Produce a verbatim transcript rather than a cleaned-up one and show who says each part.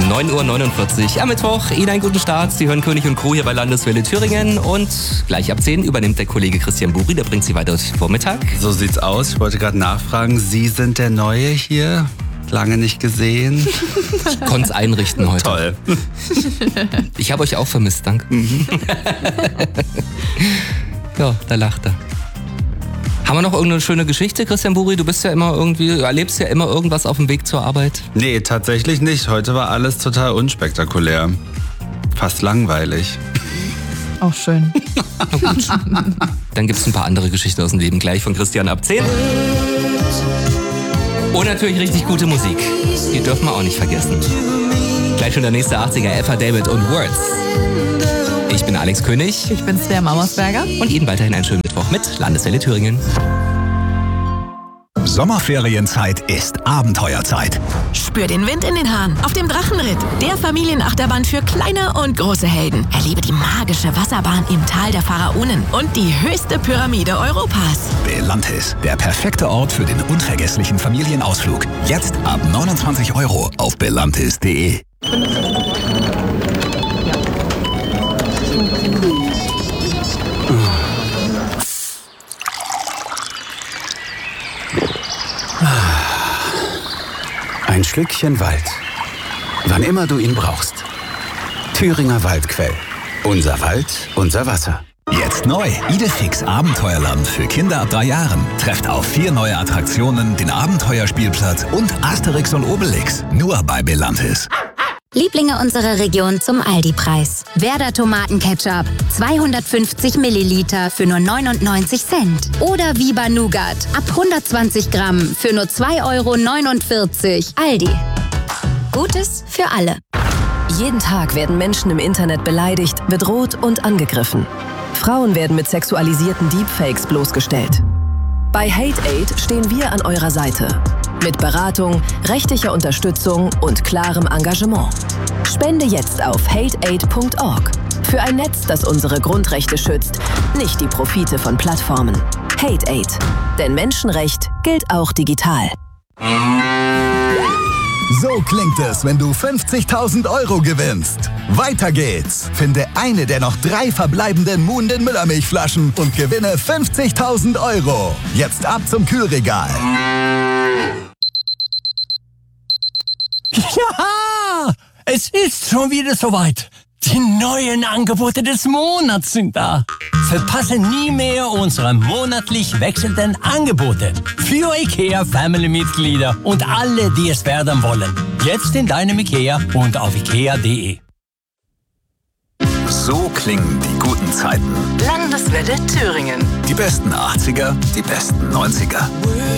Speaker 1: neun Uhr neunundvierzig am Mittwoch. Ihnen einen guten Start. Sie hören König und Crew hier bei Landeswelle Thüringen. Und gleich ab zehn übernimmt der Kollege Christian Buri. Der bringt Sie weiter durch den Vormittag.
Speaker 2: So sieht's aus. Ich wollte gerade nachfragen, Sie sind der Neue hier? Lange nicht gesehen.
Speaker 1: Ich konnte es einrichten heute.
Speaker 2: Toll.
Speaker 1: Ich habe euch auch vermisst, danke. Ja, da lacht er. Haben wir noch irgendeine schöne Geschichte, Christian Buri? Du bist ja immer irgendwie, du erlebst ja immer irgendwas auf dem Weg zur Arbeit.
Speaker 2: Nee, tatsächlich nicht. Heute war alles total unspektakulär. Fast langweilig.
Speaker 3: Auch schön.
Speaker 1: Na gut. Dann gibt es ein paar andere Geschichten aus dem Leben gleich von Christian ab zehn. Und natürlich richtig gute Musik. Die dürfen wir auch nicht vergessen. Gleich schon der nächste achtziger, Eva David und Words. Ich bin Alex König.
Speaker 3: Ich bin Svea Mauersberger.
Speaker 1: Und Ihnen weiterhin einen schönen Mittwoch mit Landeswelle Thüringen.
Speaker 4: Sommerferienzeit ist Abenteuerzeit.
Speaker 5: Spür den Wind in den Haaren auf dem Drachenritt. Der Familienachterbahn für kleine und große Helden. Erlebe die magische Wasserbahn im Tal der Pharaonen und die höchste Pyramide Europas.
Speaker 4: Belantis, der perfekte Ort für den unvergesslichen Familienausflug. Jetzt ab neunundzwanzig Euro auf belantis punkt de.
Speaker 6: Ein Schlückchen Wald. Wann immer du ihn brauchst. Thüringer Waldquell. Unser Wald, unser Wasser.
Speaker 4: Jetzt neu. Idefix Abenteuerland für Kinder ab drei Jahren. Trefft auf vier neue Attraktionen, den Abenteuerspielplatz und Asterix und Obelix. Nur bei Belantis.
Speaker 7: Lieblinge unserer Region zum Aldi-Preis. Werder Tomatenketchup, zweihundertfünfzig Milliliter für nur neunundneunzig Cent. Oder Viva Nougat, ab hundertzwanzig Gramm für nur zwei Euro neunundvierzig. Aldi. Gutes für alle.
Speaker 8: Jeden Tag werden Menschen im Internet beleidigt, bedroht und angegriffen. Frauen werden mit sexualisierten Deepfakes bloßgestellt. Bei HateAid stehen wir an eurer Seite. Mit Beratung, rechtlicher Unterstützung und klarem Engagement. Spende jetzt auf hate aid punkt org. Für ein Netz, das unsere Grundrechte schützt, nicht die Profite von Plattformen. HateAid. Denn Menschenrecht gilt auch digital.
Speaker 4: So klingt es, wenn du fünfzigtausend Euro gewinnst. Weiter geht's. Finde eine der noch drei verbleibenden Moon den Müllermilchflaschen und gewinne fünfzigtausend Euro. Jetzt ab zum Kühlregal.
Speaker 9: Ja, es ist schon wieder soweit. Die neuen Angebote des Monats sind da. Verpasse nie mehr unsere monatlich wechselnden Angebote für IKEA-Family-Mitglieder und alle, die es werden wollen. Jetzt in deinem IKEA und auf ikea punkt de.
Speaker 4: So klingen die guten Zeiten.
Speaker 5: Landeswelle Thüringen.
Speaker 4: Die besten achtziger, die besten neunziger.